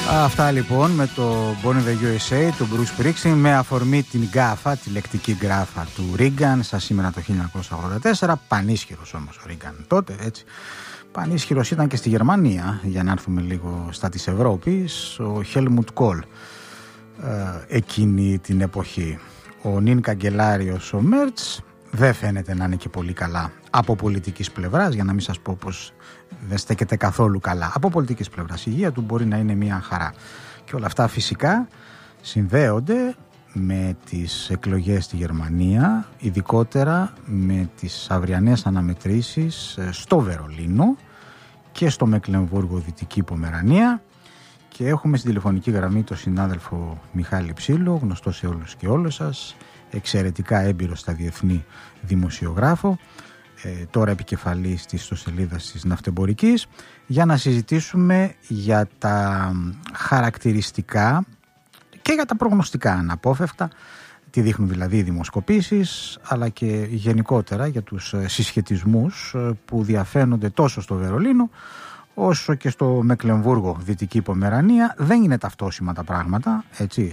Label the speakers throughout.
Speaker 1: Αυτά λοιπόν με το Born in the USA, του Bruce Springsteen, με αφορμή την γκάφα, τη λεκτική γκάφα του Ρίγκαν στα σήμερα το 1984. Πανίσχυρος όμως ο Ρίγκαν τότε, έτσι. Πανίσχυρος ήταν και στη Γερμανία, για να έρθουμε λίγο στα της Ευρώπης, ο Χέλμουτ Κόλ εκείνη την εποχή. Ο νυν καγκελάριος ο Μέρτς δεν φαίνεται να είναι και πολύ καλά από πολιτικής πλευράς, για να μην σας πω πως δεν στέκεται καθόλου καλά από πολιτικής πλευράς. Η υγεία του μπορεί να είναι μια χαρά. Και όλα αυτά φυσικά συνδέονται με τις εκλογές στη Γερμανία, ειδικότερα με τις αυριανές αναμετρήσεις στο Βερολίνο και στο Μεκλεμβούργο Δυτική Πομερανία. Και έχουμε στην τηλεφωνική γραμμή τον συνάδελφο Μιχάλη Ψήλο, γνωστό σε όλους και όλες σας, εξαιρετικά έμπειρο στα διεθνή δημοσιογράφο, τώρα επικεφαλής της ιστοσελίδας της Ναυτεμπορικής, για να συζητήσουμε για τα χαρακτηριστικά και για τα προγνωστικά αναπόφευκτα, τι δείχνουν δηλαδή οι δημοσκοπήσεις, αλλά και γενικότερα για τους συσχετισμούς που διαφαίνονται τόσο στο Βερολίνο όσο και στο Μεκλεμβούργο Δυτική Πομερανία. Δεν είναι ταυτόσιμα τα πράγματα, έτσι,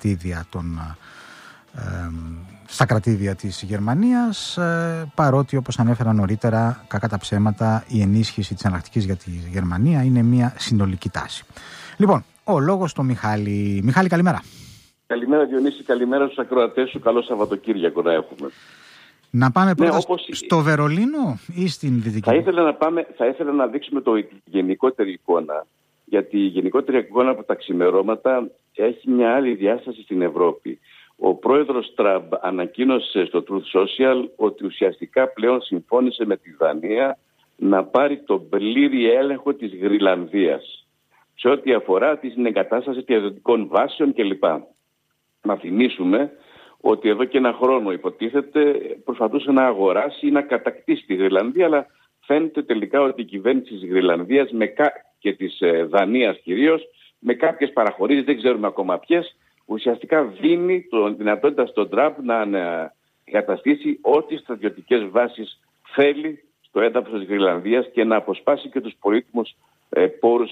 Speaker 1: στα κρατήδια της Γερμανίας, παρότι, όπως ανέφερα νωρίτερα, κακά τα ψέματα, η ενίσχυση της εναλλακτικής για τη Γερμανία είναι μια συνολική τάση. Λοιπόν, ο λόγος στο Μιχάλη. Μιχάλη, καλημέρα.
Speaker 2: Καλημέρα Διονύση, καλημέρα στους ακροατές σου, καλό Σαββατοκύριακο να έχουμε.
Speaker 1: Να πάμε πρώτα στο Βερολίνο ή στην Δυτική?
Speaker 2: Θα ήθελα να δείξουμε τη γενικότερη εικόνα, γιατί η γενικότερη εικόνα από τα ξημερώματα έχει μια άλλη διάσταση στην Ευρώπη. Ο πρόεδρος Τραμπ ανακοίνωσε στο Truth Social ότι ουσιαστικά πλέον συμφώνησε με τη Δανία να πάρει τον πλήρη έλεγχο της Γροιλανδίας σε ό,τι αφορά την εγκατάσταση διαδοτικών βάσεων κλπ. Να θυμίσουμε ότι εδώ και ένα χρόνο υποτίθεται προσπαθούσε να αγοράσει ή να κατακτήσει τη Γροιλανδία, αλλά φαίνεται τελικά ότι η κυβέρνηση της Γροιλανδίας και της Δανίας κυρίως, με κάποιες παραχωρήσεις, δεν ξέρουμε ακόμα ποιες, ουσιαστικά δίνει τη δυνατότητα στον Τραμπ να εγκαταστήσει ό,τι στρατιωτικές βάσεις θέλει στο έδαφος της Γροιλανδίας και να αποσπάσει και τους πολύτιμους πόρους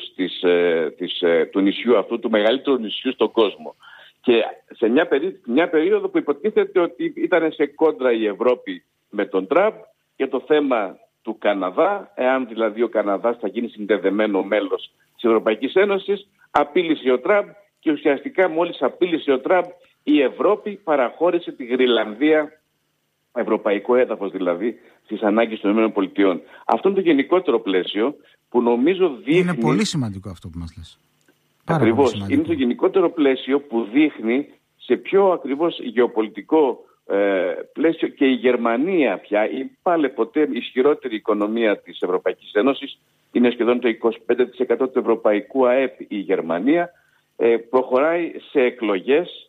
Speaker 2: του νησιού αυτού, του μεγαλύτερου νησιού στον κόσμο. Και σε μια περίοδο που υποτίθεται ότι ήταν σε κόντρα η Ευρώπη με τον Τραμπ για το θέμα του Καναδά, εάν δηλαδή ο Καναδάς θα γίνει συνδεδεμένο μέλος της Ευρωπαϊκής Ένωσης, απείλησε ο Τραμπ και ουσιαστικά μόλις απείλησε ο Τραμπ, η Ευρώπη παραχώρησε τη Γροιλανδία, ευρωπαϊκό έδαφος δηλαδή, στις ανάγκες των ΗΠΑ. Αυτό είναι το γενικότερο πλαίσιο που νομίζω δείχνει...
Speaker 1: Είναι πολύ σημαντικό αυτό που μας λες.
Speaker 2: Ακριβώς. Είναι το γενικότερο πλαίσιο που δείχνει σε πιο ακριβώς γεωπολιτικό πλαίσιο και η Γερμανία πια, η πάλι ποτέ ισχυρότερη οικονομία της Ευρωπαϊκής Ένωσης, είναι σχεδόν το 25% του ευρωπαϊκού ΑΕΠ η Γερμανία, προχωράει σε εκλογές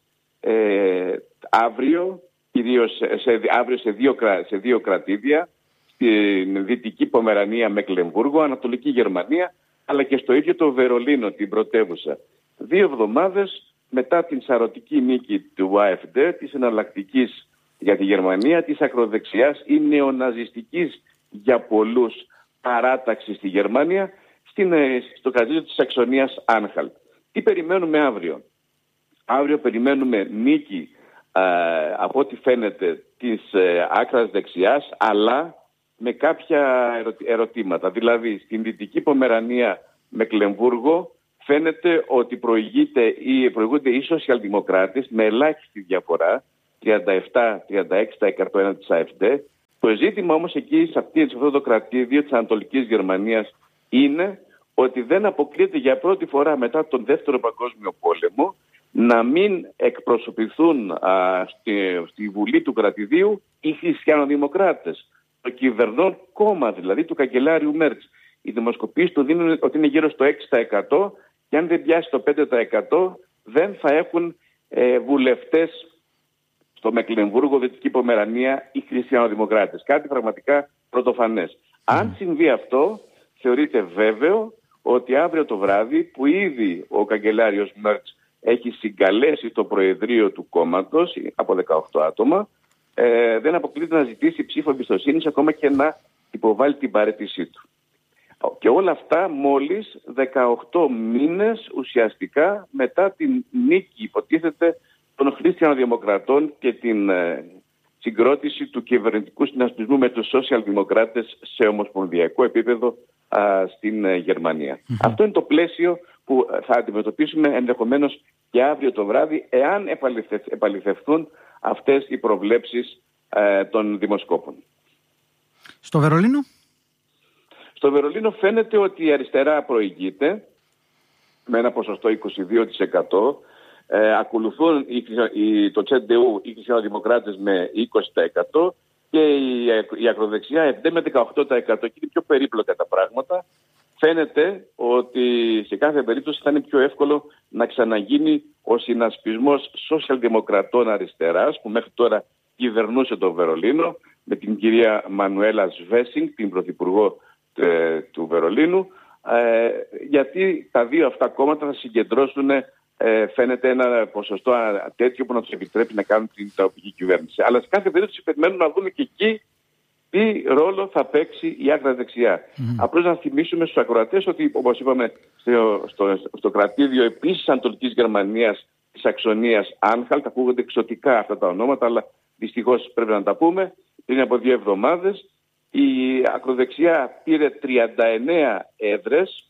Speaker 2: αύριο, κυρίως σε δύο κρατήδια, στην Δυτική Πομερανία, Μεκλεμβούργο, Ανατολική Γερμανία, αλλά και στο ίδιο το Βερολίνο, την πρωτεύουσα. 2 εβδομάδες μετά την σαρωτική νίκη του AfD, της εναλλακτικής για τη Γερμανία, της ακροδεξιάς ή νεοναζιστικής για πολλούς παράταξης στη Γερμανία, στο κρατήδιο της Σαξονίας Άνχαλτ. Τι περιμένουμε αύριο? Αύριο περιμένουμε νίκη, από ό,τι φαίνεται, της άκρας δεξιάς, αλλά με κάποια ερωτήματα. Δηλαδή, στην Δυτική Πομερανία, Μεκλεμβούργο, φαίνεται ότι προηγούνται οι σοσιαλδημοκράτες με ελάχιστη διαφορά, 37-36% έναντι της AfD. Το ζήτημα όμως εκεί, σε αυτό το κρατήδιο της Ανατολικής Γερμανίας, είναι ότι δεν αποκλείεται για πρώτη φορά μετά τον Δεύτερο Παγκόσμιο Πόλεμο να μην εκπροσωπηθούν στη Βουλή του κρατηδίου οι χριστιανοδημοκράτες. Το κυβερνών κόμμα δηλαδή του καγκελάριου Μέρτς. Οι δημοσκοπήσεις του δίνουν ότι είναι γύρω στο 6% και αν δεν πιάσει το 5% δεν θα έχουν βουλευτές στο Μεκλεμβούργο, Δυτική Πομερανία οι χριστιανοδημοκράτες. Κάτι πραγματικά πρωτοφανές. Αν συμβεί αυτό, θεωρείται βέβαιο ότι αύριο το βράδυ, που ήδη ο καγκελάριος Μέρτς έχει συγκαλέσει το προεδρείο του κόμματος από 18 άτομα, δεν αποκλείται να ζητήσει ψήφο εμπιστοσύνης, ακόμα και να υποβάλει την παραίτησή του. Και όλα αυτά μόλις 18 μήνες ουσιαστικά μετά την νίκη, υποτίθεται, των χριστιανοδημοκρατών και την συγκρότηση του κυβερνητικού συνασπισμού με τους σοσιαλδημοκράτες σε ομοσπονδιακό επίπεδο στην Γερμανία. Αυτό είναι το πλαίσιο που θα αντιμετωπίσουμε ενδεχομένως και αύριο το βράδυ, εάν επαληθευτούν αυτές οι προβλέψεις των δημοσκόπων.
Speaker 1: Στο Βερολίνο?
Speaker 2: Στο Βερολίνο φαίνεται ότι η αριστερά προηγείται με ένα ποσοστό 22%. Ακολουθούν το CDU, οι χριστιανοδημοκράτες με 20% και η ακροδεξιά με 18%. Και είναι πιο περίπλοκα τα πράγματα. Φαίνεται ότι σε κάθε περίπτωση θα είναι πιο εύκολο να ξαναγίνει ο συνασπισμός σοσιαλδημοκρατών αριστεράς που μέχρι τώρα κυβερνούσε το Βερολίνο με την κυρία Μανουέλα Σβέσινγκ, την πρωθυπουργό του Βερολίνου, γιατί τα δύο αυτά κόμματα θα συγκεντρώσουν φαίνεται ένα ποσοστό τέτοιο που να τους επιτρέπει να κάνουν την τοπική κυβέρνηση. Αλλά σε κάθε περίπτωση περιμένουμε να δούμε και εκεί τι ρόλο θα παίξει η άκρα δεξιά. Απλώς να θυμίσουμε στους ακροατές ότι, όπως είπαμε, στο κρατήδιο επίσης Ανατολικής Γερμανίας της Σαξονίας Άνχαλτ, ακούγονται εξωτικά αυτά τα ονόματα, αλλά δυστυχώς πρέπει να τα πούμε, πριν από 2 εβδομάδες η ακροδεξιά πήρε 39 έδρες,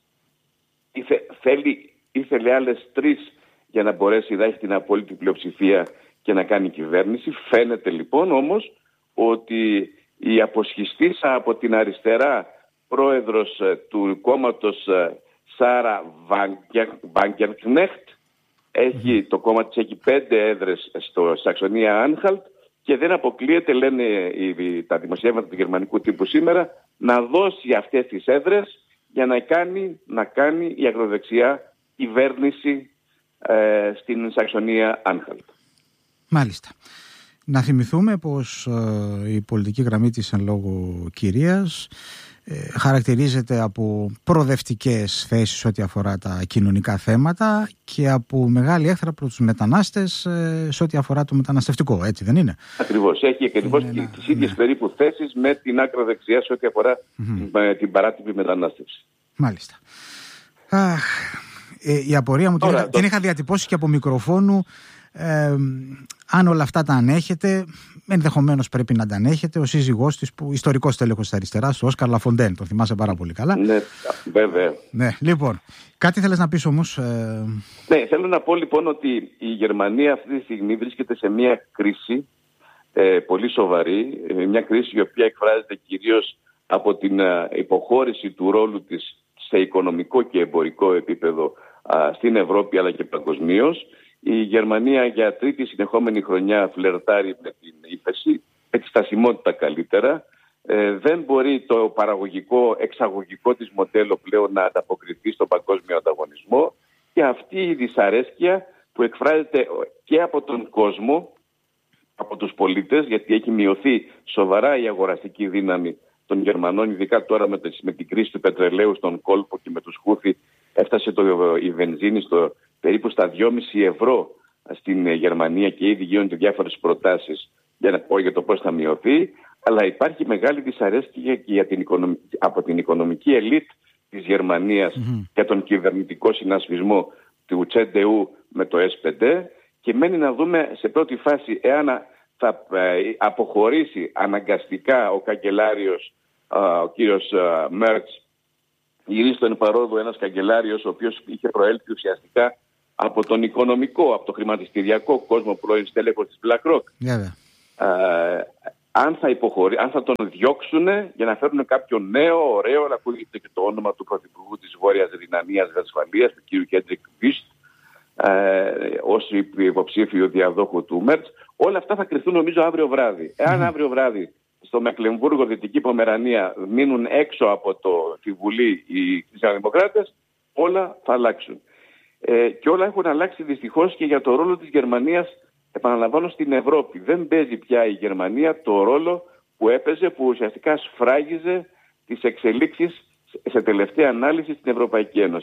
Speaker 2: ήθελε άλλες 3 για να μπορέσει να έχει την απόλυτη πλειοψηφία και να κάνει κυβέρνηση. Φαίνεται λοιπόν όμως ότι η αποσχιστήσα από την αριστερά πρόεδρος του κόμματος Σάρα Βάγκερκνέχτ, το κόμμα της έχει 5 έδρες στο Σαξονία Άνχαλτ και δεν αποκλείεται, λένε τα δημοσιεύματα του γερμανικού τύπου σήμερα, να δώσει αυτές τις έδρες για να κάνει η ακροδεξιά κυβέρνηση στην Σαξονία Άνχαλτ.
Speaker 1: Μάλιστα. Να θυμηθούμε πως η πολιτική γραμμή της εν λόγω κυρίας χαρακτηρίζεται από προοδευτικές θέσεις ό,τι αφορά τα κοινωνικά θέματα και από μεγάλη έχθρα προς τους μετανάστες σε ό,τι αφορά το μεταναστευτικό, έτσι δεν είναι?
Speaker 2: Ακριβώς, έχει ακριβώς τις ίδιες περίπου θέσεις με την άκρα δεξιά σε ό,τι αφορά την παράτυπη μετανάστευση.
Speaker 1: Μάλιστα. Η απορία μου την είχα διατυπώσει και από μικροφόνου. Αν όλα αυτά τα ανέχετε, ενδεχομένως πρέπει να τα ανέχετε ο σύζυγός της, που ιστορικός τέλεχος της αριστεράς, ο Όσκαρ Λαφοντέν, τον θυμάσαι πάρα πολύ καλά.
Speaker 2: Ναι, βέβαια.
Speaker 1: Ναι, λοιπόν, κάτι θέλεις να πεις όμως?
Speaker 2: Ναι, θέλω να πω λοιπόν ότι η Γερμανία αυτή τη στιγμή βρίσκεται σε μια κρίση πολύ σοβαρή, μια κρίση η οποία εκφράζεται κυρίως από την υποχώρηση του ρόλου της σε οικονομικό και εμπορικό επίπεδο στην Ευρώπη αλλά και παγκοσμίως. Η Γερμανία για 3η συνεχόμενη χρονιά φλερτάρει με την ύφεση, με τη στασιμότητα καλύτερα. Δεν μπορεί το παραγωγικό, εξαγωγικό της μοντέλο πλέον να ανταποκριθεί στον παγκόσμιο ανταγωνισμό και αυτή η δυσαρέσκεια που εκφράζεται και από τον κόσμο, από τους πολίτες, γιατί έχει μειωθεί σοβαρά η αγοραστική δύναμη των Γερμανών, ειδικά τώρα με την κρίση του πετρελαίου στον κόλπο και με τους Χούθι, έφτασε η βενζίνη περίπου στα 2,5 ευρώ στην Γερμανία και ήδη γίνονται διάφορες προτάσεις για το πώς θα μειωθεί. Αλλά υπάρχει μεγάλη δυσαρέσκεια και από την οικονομική ελίτ της Γερμανίας για τον κυβερνητικό συνασπισμό του CDU με το S5 και μένει να δούμε σε πρώτη φάση εάν θα αποχωρήσει αναγκαστικά ο καγκελάριος ο κύριος Μέρτς, γυρίσει στον παρόδο ένας καγκελάριος ο οποίος είχε προέλθει ουσιαστικά από τον οικονομικό, από το χρηματιστηριακό κόσμο, πρώην στέλεχος της BlackRock. Αν θα τον διώξουν για να φέρουν κάποιο νέο, ωραίο, αλλά ακούγεται και το όνομα του πρωθυπουργού της Βόρειας Ρινανίας Βεσφαλίας, του κ. Κέντρικ Βίστ, ως υποψήφιο διαδόχου του Μέρτς. Όλα αυτά θα κρυφθούν νομίζω αύριο βράδυ. Εάν αύριο βράδυ στο Μεκλεμβούργο, Δυτική Πομερανία, μείνουν έξω από τη Βουλή οι χριστιανοδημοκράτες, όλα θα αλλάξουν. Και όλα έχουν αλλάξει δυστυχώς και για το ρόλο της Γερμανίας, επαναλαμβάνω, στην Ευρώπη. Δεν παίζει πια η Γερμανία το ρόλο που έπαιζε, που ουσιαστικά σφράγιζε τις εξελίξεις σε τελευταία ανάλυση στην Ευρωπαϊκή Ένωση.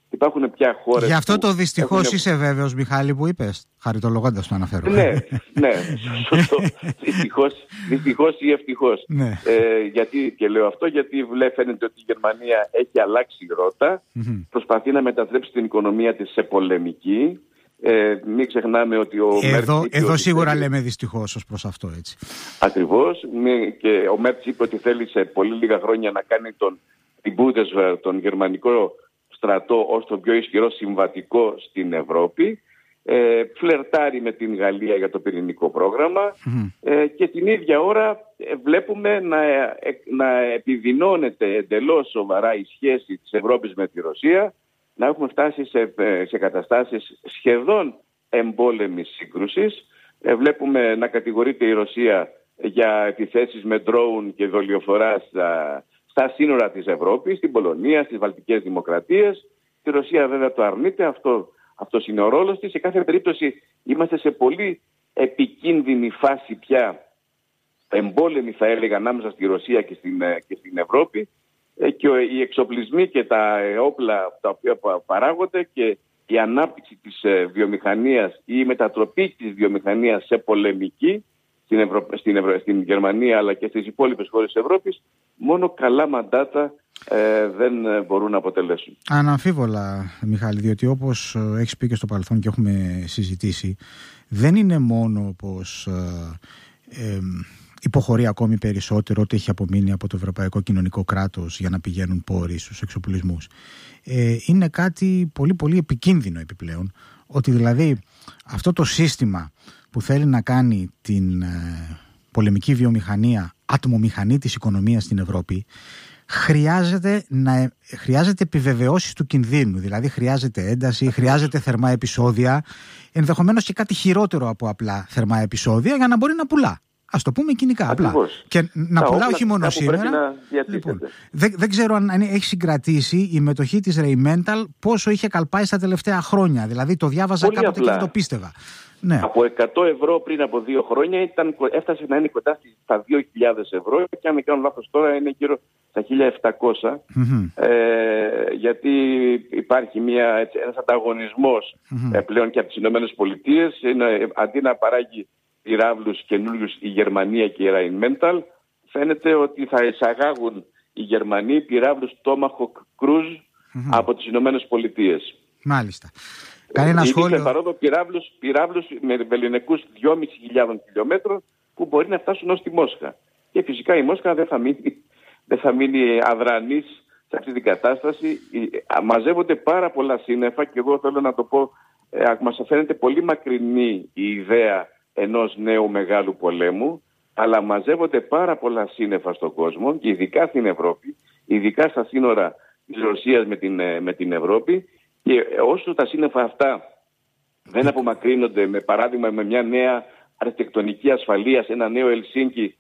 Speaker 2: Υπάρχουν πια χώρες.
Speaker 1: Γι' αυτό το δυστυχώς είσαι βέβαιος, Μιχάλη, που είπες, χαριτολογώντας το αναφέρω.
Speaker 2: Ναι, σωστό. Δυστυχώς ή ευτυχώς.
Speaker 1: Ναι.
Speaker 2: Γιατί και λέω αυτό, γιατί φαίνεται ότι η Γερμανία έχει αλλάξει ρότα, προσπαθεί να μετατρέψει την οικονομία της σε πολεμική. Μην ξεχνάμε ότι
Speaker 1: εδώ σίγουρα λέμε δυστυχώς ως προς αυτό, έτσι.
Speaker 2: Ακριβώς. Και ο Μέρτς είπε ότι θέλει σε πολύ λίγα χρόνια να κάνει την Bundeswehr, τον γερμανικό στρατό, ως το πιο ισχυρό συμβατικό στην Ευρώπη. Φλερτάρει με την Γαλλία για το πυρηνικό πρόγραμμα και την ίδια ώρα βλέπουμε να επιδεινώνεται εντελώς σοβαρά η σχέση της Ευρώπης με τη Ρωσία, να έχουμε φτάσει σε καταστάσεις σχεδόν εμπόλεμης σύγκρουσης. Βλέπουμε να κατηγορείται η Ρωσία για επιθέσεις με ντρόουν και δολιοφορά στα σύνορα της Ευρώπης, στην Πολωνία, στις Βαλτικές Δημοκρατίες. Η Ρωσία βέβαια το αρνείται, αυτός είναι ο ρόλος της. Σε κάθε περίπτωση είμαστε σε πολύ επικίνδυνη φάση πια, εμπόλεμη θα έλεγα, ανάμεσα στη Ρωσία και στην Ευρώπη, και οι εξοπλισμοί και τα όπλα τα οποία παράγονται και η ανάπτυξη της βιομηχανίας ή η μετατροπή της βιομηχανίας σε πολεμική στην Γερμανία αλλά και στις υπόλοιπες χώρες της Ευρώπης, μόνο καλά μαντάτα δεν μπορούν να αποτελέσουν.
Speaker 1: Αναμφίβολα, Μιχάλη, διότι όπως έχεις πει και στο παρελθόν και έχουμε συζητήσει, δεν είναι μόνο πως υποχωρεί ακόμη περισσότερο ό,τι έχει απομείνει από το Ευρωπαϊκό Κοινωνικό Κράτος για να πηγαίνουν πόροι στους εξοπλισμούς. Είναι κάτι πολύ πολύ επικίνδυνο επιπλέον, ότι δηλαδή αυτό το σύστημα που θέλει να κάνει την πολεμική βιομηχανία ατμομηχανή της οικονομίας στην Ευρώπη χρειάζεται επιβεβαιώσεις του κινδύνου, δηλαδή χρειάζεται ένταση, χρειάζεται θερμά επεισόδια, ενδεχομένως και κάτι χειρότερο από απλά θερμά επεισόδια για να μπορεί να πουλά. Ας το πούμε κοινικά απλά. Και να πουλά όχι μόνο σήμερα. Λοιπόν, δεν ξέρω αν έχει συγκρατήσει η μετοχή της Rheinmetall πόσο είχε καλπάει στα τελευταία χρόνια. Δηλαδή το διάβαζα πολύ κάποτε απλά. Και δεν το πίστευα. Ναι.
Speaker 2: Από 100 ευρώ πριν από 2 χρόνια έφτασε να είναι κοντά στα 2.000 ευρώ και αν δεν κάνω λάθος τώρα είναι γύρω στα 1.700 γιατί υπάρχει ένας ανταγωνισμός πλέον και από τις Ηνωμένες Πολιτείες. Αντί να παράγει πυράβλους καινούριους η Γερμανία και η Rheinmetall, φαίνεται ότι θα εισαγάγουν οι Γερμανοί πυράβλους Tomahawk Cruise από τις Ηνωμένες Πολιτείες.
Speaker 1: Μάλιστα. Κανένα σχόλιο.
Speaker 2: Παρόδο πυράβλους με βεληνικούς 2.500 χιλιόμετρων που μπορεί να φτάσουν ως τη Μόσχα. Και φυσικά η Μόσχα δεν θα μείνει αδρανής σε αυτή την κατάσταση. Μαζεύονται πάρα πολλά σύννεφα και εγώ θέλω να το πω, μας φαίνεται πολύ μακρινή η ιδέα ενός νέου μεγάλου πολέμου, αλλά μαζεύονται πάρα πολλά σύννεφα στον κόσμο και ειδικά στην Ευρώπη, ειδικά στα σύνορα της Ρωσίας με την Ευρώπη. Και όσο τα σύννεφα αυτά δεν απομακρύνονται, με παράδειγμα με μια νέα αρχιτεκτονική ασφαλείας, ένα νέο Ελσίνκι,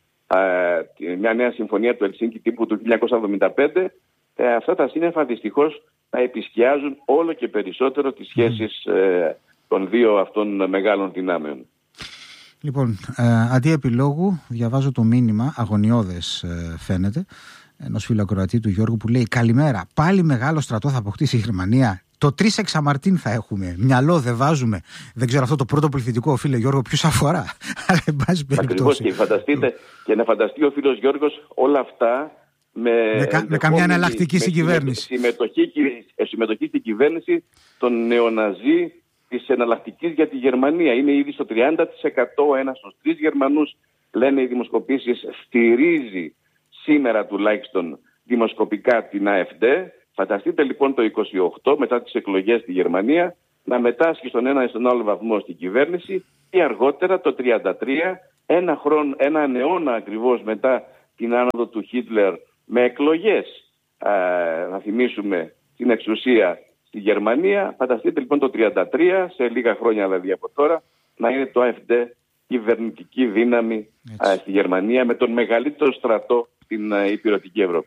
Speaker 2: μια νέα συμφωνία του Ελσίνκι τύπου του 1975, αυτά τα σύννεφα δυστυχώς θα επισκιάζουν όλο και περισσότερο τις σχέσεις των δύο αυτών μεγάλων δυνάμεων.
Speaker 1: Λοιπόν, αντί επιλόγου διαβάζω το μήνυμα, αγωνιώδες φαίνεται, ενός φιλοακροατή του Γιώργου που λέει: «Καλημέρα, πάλι μεγάλο στρατό θα αποκτήσει η Γερμανία. Το 3 εξαμαρτίν θα έχουμε. Μυαλό δεν βάζουμε». Δεν ξέρω αυτό το πρώτο πληθυντικό, φίλε Γιώργο, ποιους αφορά. Αλλά εν πάση περιπτώσει.
Speaker 2: Και να φανταστεί ο φίλος Γιώργος όλα αυτά
Speaker 1: με καμιά εναλλακτική στην κυβέρνηση.
Speaker 2: Συμμετοχή στην κυβέρνηση των νεοναζί της εναλλακτικής για τη Γερμανία. Είναι ήδη στο 30%. Ένας στους 3 Γερμανούς, λένε οι δημοσκοπήσεις, στηρίζει σήμερα τουλάχιστον δημοσκοπικά την AfD. Φανταστείτε λοιπόν το 28 μετά τις εκλογές στη Γερμανία να μετάσχει στον ένα ή στον άλλο βαθμό στην κυβέρνηση ή αργότερα το 33, ένα αιώνα ακριβώς μετά την άνοδο του Χίτλερ με εκλογές, να θυμίσουμε, την εξουσία στη Γερμανία. Φανταστείτε λοιπόν το 33, σε λίγα χρόνια δηλαδή από τώρα, να είναι το AfD κυβερνητική δύναμη στη Γερμανία με τον μεγαλύτερο στρατό στην υπηρετική Ευρώπη.